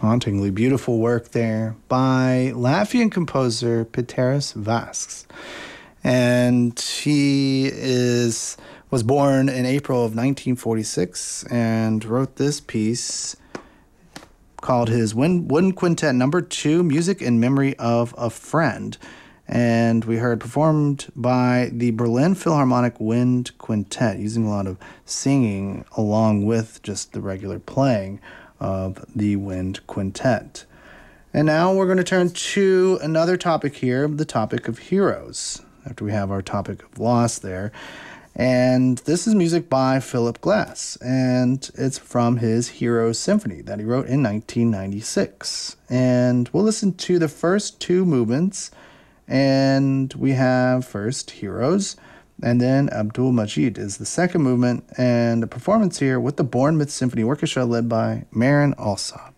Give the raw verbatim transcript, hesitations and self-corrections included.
Hauntingly beautiful work there by Latvian composer Piteris Vasks. And he is was born in April of nineteen forty-six and wrote this piece called his Wooden Quintet Number Two, Music in Memory of a Friend. And we heard performed by the Berlin Philharmonic Wind Quintet, using a lot of singing along with just the regular playing of the Wind Quintet. And now we're going to turn to another topic here, the topic of heroes, after we have our topic of loss there. And this is music by Philip Glass, and it's from his Heroes Symphony that he wrote in nineteen ninety-six. And we'll listen to the first two movements, and we have first Heroes, and then Abdul Majid is the second movement, and a performance here with the Bournemouth Symphony Orchestra led by Marin Alsop.